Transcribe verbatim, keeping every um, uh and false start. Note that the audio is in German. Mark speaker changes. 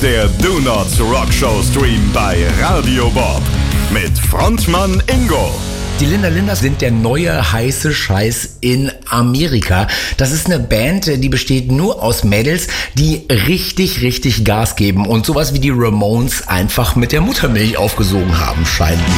Speaker 1: der Donuts Rock Show Stream bei Radio Bob mit Frontmann Ingo.
Speaker 2: Die Linda Linders sind der neue heiße Scheiß in Amerika. Das ist eine Band, die besteht nur aus Mädels, die richtig, richtig Gas geben und sowas wie die Ramones einfach mit der Muttermilch aufgesogen haben, scheint mir.